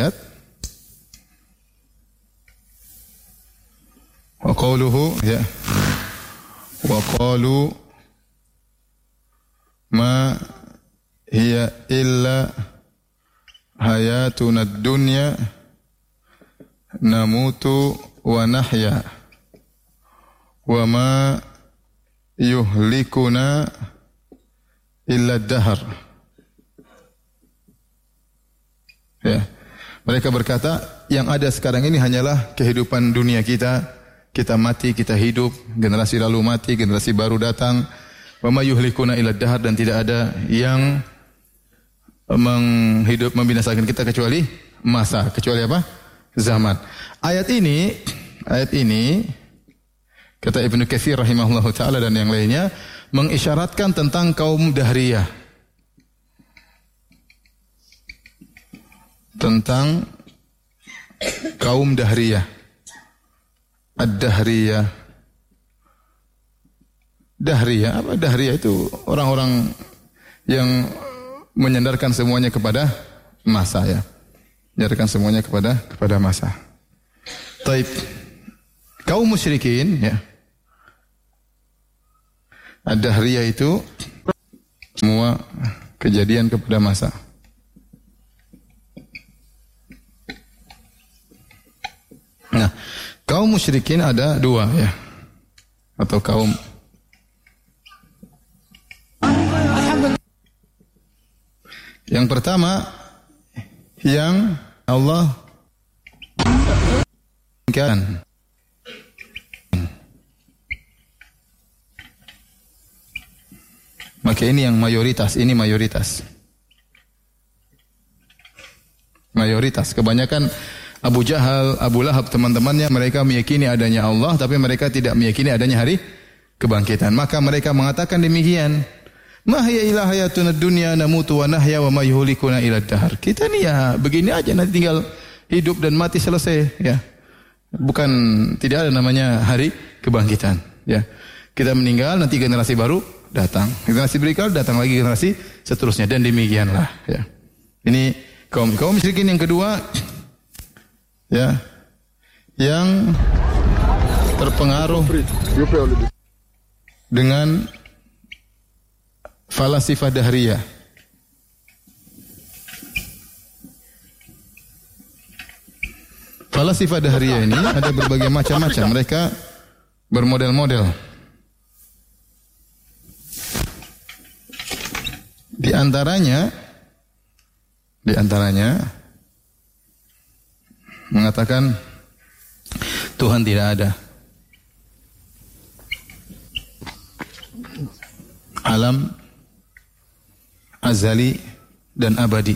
derajat. Wa qawluhu ya. Wa qalu ma hiya illa hayatuna ad-dunya namutu wa nahya wa ma yuhlikuna illa ad-dahr. Ya. Mereka berkata, yang ada sekarang ini hanyalah kehidupan dunia kita. Kita mati, kita hidup, generasi lalu mati, generasi baru datang. Wa ma yuhlikuna illa ad-dahr, dan tidak ada yang membinasakan kita kecuali masa, kecuali apa? Zaman. Ayat ini kata Ibnu Katsir rahimahullahu taala dan yang lainnya mengisyaratkan tentang kaum dahriyah. Tentang kaum dahriyah. Ad-dahriyah. Dahriyah, apa dahriyah itu? Orang-orang yang menyandarkan semuanya kepada masa ya. Menyandarkan semuanya kepada masa. Taib. Kaum musyrikin ya. Ad-dahriyah itu semua kejadian kepada masa. Nah, kaum musyrikin ada dua ya. Atau kaum yang pertama yang Allah inginkan. Maka ini yang mayoritas, ini mayoritas. Mayoritas, kebanyakan Abu Jahal, Abu Lahab, teman-temannya mereka meyakini adanya Allah, tapi mereka tidak meyakini adanya hari kebangkitan. Maka mereka mengatakan demikian. Ma hiya illa hayatuna dunya namutu wa nahya wa ma yuhlikuna illa ad-dahr. Kita ni ya begini aja, nanti tinggal hidup dan mati selesai ya. Bukan, tidak ada namanya hari kebangkitan ya. Kita meninggal, nanti generasi baru datang. Generasi berikutnya datang lagi generasi seterusnya dan demikianlah ya. Ini kaum musyrikin yang kedua ya, yang terpengaruh dengan falasifah dahriyah. Falasifah dahriyah ini ada berbagai macam-macam. Mereka bermodel-model. Di antaranya mengatakan Tuhan tidak ada. Alam azali dan abadi.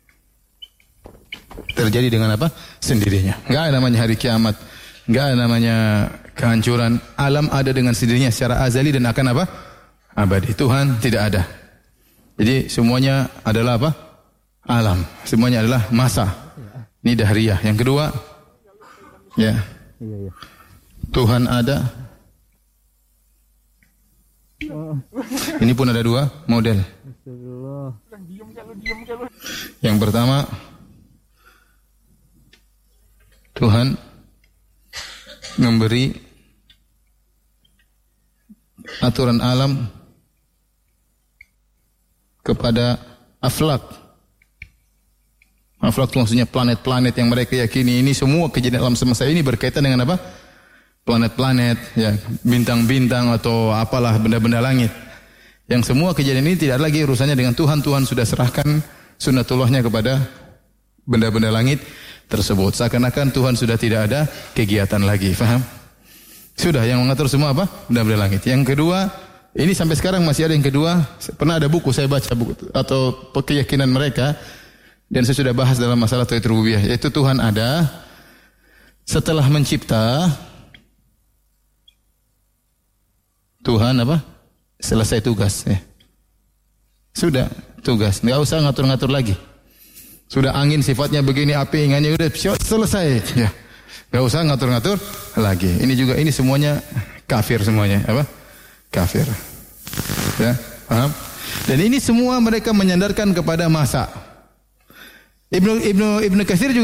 Terjadi dengan apa? Sendirinya. Enggak ada namanya hari kiamat. Enggak ada namanya kehancuran. Alam ada dengan sendirinya secara azali dan akan apa? Abadi. Tuhan tidak ada. Jadi semuanya adalah apa? Alam. Semuanya adalah masa. Ini dahriyah. Yang kedua, ya, Tuhan ada. Ini pun ada dua model. Yang pertama, Tuhan memberi aturan alam kepada aflak. Aflak itu maksudnya planet-planet yang mereka yakini ini semua kejadian alam semesta ini berkaitan dengan apa? Planet-planet, ya, bintang-bintang atau apalah benda-benda langit. Yang semua kejadian ini tidak lagi urusannya dengan Tuhan. Tuhan sudah serahkan sunnatullahnya kepada benda-benda langit tersebut. Seakan-akan Tuhan sudah tidak ada kegiatan lagi. Faham? Sudah, yang mengatur semua apa? Benda-benda langit. Yang kedua, ini sampai sekarang masih ada yang kedua. Pernah ada buku, saya baca buku atau keyakinan mereka. Dan saya sudah bahas dalam masalah tauhid rububiyah, yaitu Tuhan ada setelah mencipta. Tuhan apa? Selesai tugas ya. Sudah tugas, enggak usah ngatur-ngatur lagi. Sudah angin sifatnya begini, api ingannya udah selesai ya. Enggak usah ngatur-ngatur lagi. Ini juga, ini semuanya kafir semuanya, apa? Kafir. Ya, paham? Dan ini semua mereka menyandarkan kepada masa. Ibnu Katsir juga